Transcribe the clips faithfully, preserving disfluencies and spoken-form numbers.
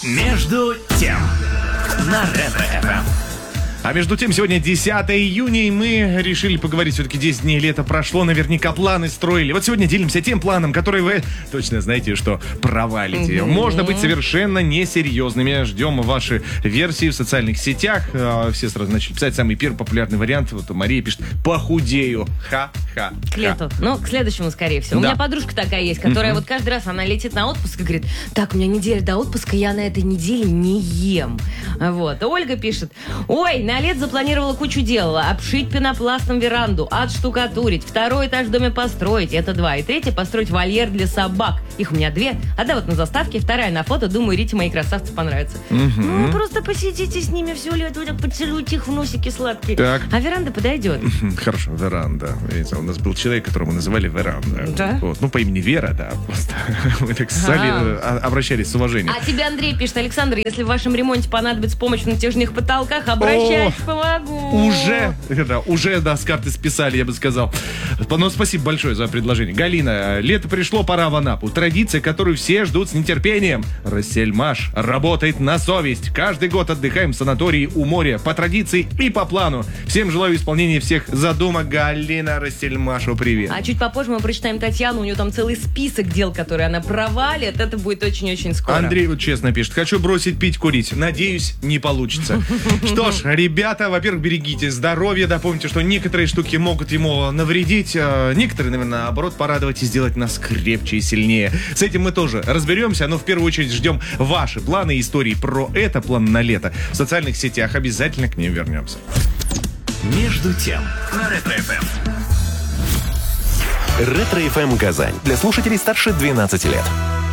Между тем на Ретро-эф эм. А между тем, сегодня десятое июня, и мы решили поговорить. Все-таки десять дней лета прошло, наверняка планы строили. Вот сегодня делимся тем планом, который вы точно знаете, что провалите. Mm-hmm. Можно быть совершенно несерьезными. Ждем ваши версии в социальных сетях. Все сразу начали писать самый первый популярный вариант. Вот Мария пишет: похудею. Ха-ха. К лету. Ну, к следующему, скорее всего. Да. У меня подружка такая есть, которая mm-hmm. вот каждый раз она летит на отпуск и говорит: так, у меня неделя до отпуска, я на этой неделе не ем. Вот. Ольга пишет: ой, на лет запланировала кучу дел. Обшить пенопластом веранду, отштукатурить, второй этаж в доме построить, это два. И третье, построить вольер для собак. Их у меня две. Одна вот на заставке, вторая на фото. Думаю, Рите мои красавцы понравятся. Угу. Ну, просто посидите с ними все лето, так поцелуйте их в носики сладкие. Так. А веранда подойдет. Хорошо, веранда. У нас был человек, которого мы называли Веранда. Да? Вот. Ну, по имени Вера, да. Просто мы так стали, обращались с уважением. А тебе Андрей пишет: Александр, если в вашем ремонте понадобится помощь в натяжных потолках, обращайтесь. Помогу. Уже, да, уже, да, с карты списали, я бы сказал. Но спасибо большое за предложение. Галина, лето пришло, пора в Анапу. Традиция, которую все ждут с нетерпением. Россельмаш работает на совесть. Каждый год отдыхаем в санатории у моря. По традиции и по плану. Всем желаю исполнения всех задумок. Галина Россельмашу, привет. А чуть попозже мы прочитаем Татьяну. У нее там целый список дел, которые она провалит. Это будет очень-очень скоро. Андрей вот честно пишет: хочу бросить пить, курить. Надеюсь, не получится. Что ж, ребята, во-первых, берегите здоровье, да, помните, что некоторые штуки могут ему навредить, а некоторые, наверное, наоборот, порадовать и сделать нас крепче и сильнее. С этим мы тоже разберемся, но в первую очередь ждем ваши планы и истории про это, план на лето. В социальных сетях обязательно к ним вернемся. Между тем на Ретро-эф эм. Ретро-эф эм Казань. Для слушателей старше двенадцати лет.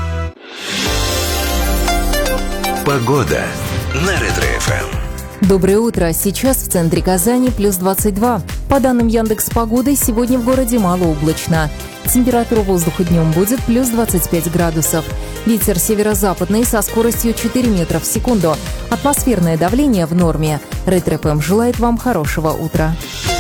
Погода на Ретро-эф эм. Доброе утро. Сейчас в центре Казани плюс двадцать два. По данным Яндекс.Погоды, сегодня в городе малооблачно. Температура воздуха днем будет плюс двадцать пять градусов. Ветер северо-западный со скоростью четыре метра в секунду. Атмосферное давление в норме. Ретро-эф эм желает вам хорошего утра.